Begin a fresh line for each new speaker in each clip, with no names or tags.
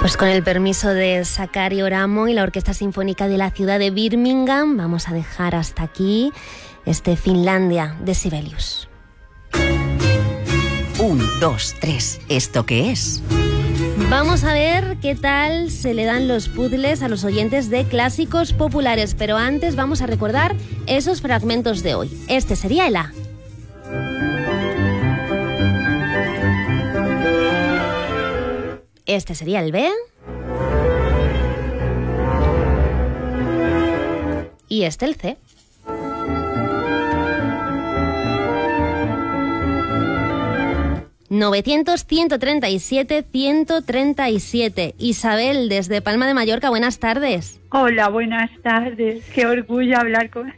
Pues con el permiso de Sakari Oramo y la Orquesta Sinfónica de la ciudad de Birmingham, vamos a dejar hasta aquí este Finlandia de Sibelius.
1, 2, 3, ¿esto qué es?
Vamos a ver qué tal se le dan los puzzles a los oyentes de clásicos populares, pero antes vamos a recordar esos fragmentos de hoy. Este sería el A. Este sería el B. Y este el C. ...900-137-137. Isabel, desde Palma de Mallorca, buenas tardes.
Hola, buenas tardes. Qué orgullo hablar con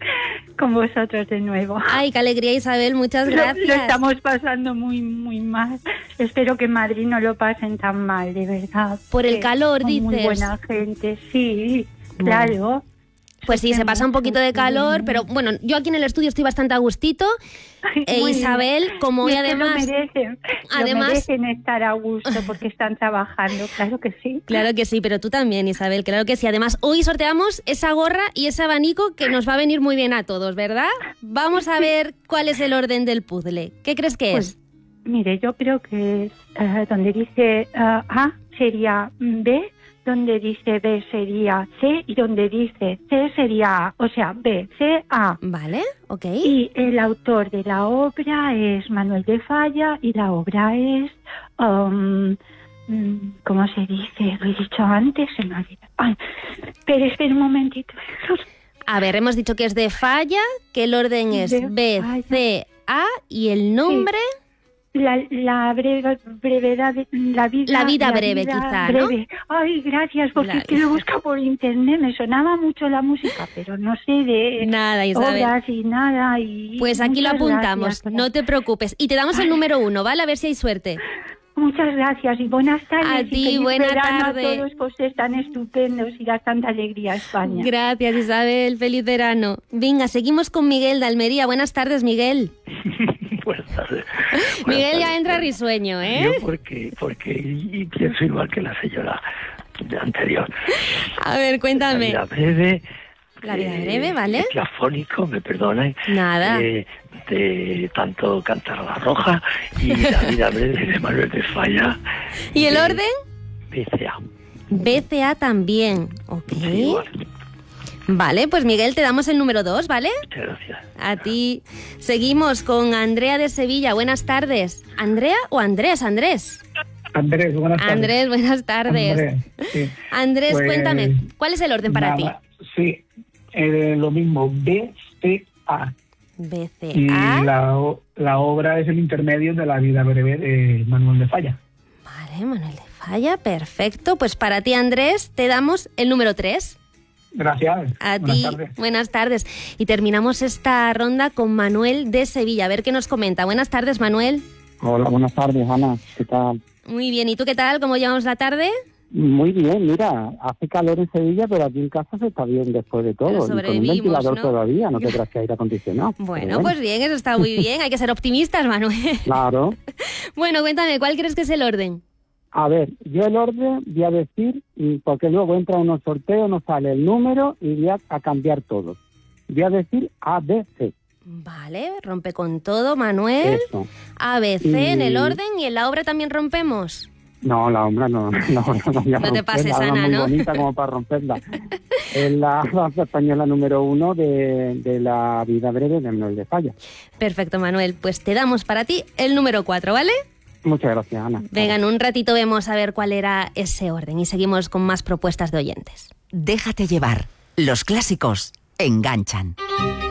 vosotros de nuevo.
Ay, qué alegría, Isabel, muchas gracias.
Lo estamos pasando muy, muy mal. Espero que en Madrid no lo pasen tan mal, de verdad.
Por el calor, dices.
Muy buena gente, sí, claro.
Pues sí, se pasa un poquito de calor, pero bueno, yo aquí en el estudio estoy bastante a gustito. Isabel, como hoy además...
Lo merecen estar a gusto porque están trabajando, claro que sí.
Claro que sí, pero tú también, Isabel, claro que sí. Además, hoy sorteamos esa gorra y ese abanico que nos va a venir muy bien a todos, ¿verdad? Vamos a ver cuál es el orden del puzzle. ¿Qué crees que es?
Mire, yo creo que donde dice A sería B, donde dice B sería C y donde dice C sería A, o sea, B, C, A.
Vale, ok.
Y el autor de la obra es Manuel de Falla y la obra es, ¿cómo se dice? Lo he dicho antes, se me olvida. Ay, pero espera un momentito.
A ver, hemos dicho que es de Falla, que el orden es B, C, A y el nombre... Sí.
La brevedad, la vida
breve, quizá, ¿no?
Breve. Ay, gracias, porque es que lo busco por internet. Me sonaba mucho la música, pero no sé de
nada, Isabel.
Obras y nada.
Pues aquí lo apuntamos,
gracias.
No te preocupes. Y te damos el número 1, ¿vale? A ver si hay suerte.
Muchas gracias y buenas tardes.
A ti, buena tarde.
A todos, pues están estupendos y da tanta alegría a España.
Gracias, Isabel. Feliz verano. Venga, seguimos con Miguel de Almería. Buenas tardes, Miguel.
Buenas tardes.
Miguel ya entra risueño, ¿eh?
Yo porque pienso igual que la señora anterior.
A ver, cuéntame.
La vida breve.
La vida breve, ¿vale?
Afónico, me perdonen.
Nada.
De tanto cantar a la roja y la vida breve de Manuel de Falla.
¿Y el orden?
BCA.
BCA también, ok.
Sí, igual.
Vale, pues Miguel, te damos el número 2, ¿vale?
Muchas gracias.
A ti. Seguimos con Andrea de Sevilla. Buenas tardes. ¿Andrea o Andrés? Andrés, buenas tardes. Andrés, buenas tardes. Andrés, pues, cuéntame, ¿cuál es el orden para ti?
Sí, lo mismo, BCA.
BCA.
Y la obra es el intermedio de la vida breve de Manuel de Falla.
Vale, Manuel de Falla, perfecto. Pues para ti, Andrés, te damos el número 3.
Gracias.
A ti, buenas tardes. Y terminamos esta ronda con Manuel de Sevilla. A ver qué nos comenta. Buenas tardes, Manuel.
Hola, buenas tardes, Ana. ¿Qué tal?
Muy bien. ¿Y tú qué tal? ¿Cómo llevamos la tarde?
Muy bien, mira, hace calor en Sevilla, pero aquí en casa se está bien después de todo. Y con un ventilador, ¿no? Todavía, no te creas que aire acondicionado.
Bueno, pues bien, eso está muy bien. Hay que ser optimistas, Manuel.
Claro.
Bueno, cuéntame, ¿cuál crees que es el orden?
A ver, yo el orden voy a decir, porque luego entra unos sorteos, nos sale el número y voy a cambiar todo. Voy a decir ABC.
Vale, rompe con todo, Manuel.
Eso.
ABC en el orden y en la obra también rompemos.
No, la obra no
te pases, Ana,
muy
¿no?
Bonita como para romperla. Es la danza española número 1 de la vida breve de Manuel de Falla.
Perfecto, Manuel. Pues te damos para ti el número 4, ¿vale?
Muchas gracias, Ana.
Venga, en un ratito vemos a ver cuál era ese orden y seguimos con más propuestas de oyentes.
Déjate llevar. Los clásicos enganchan.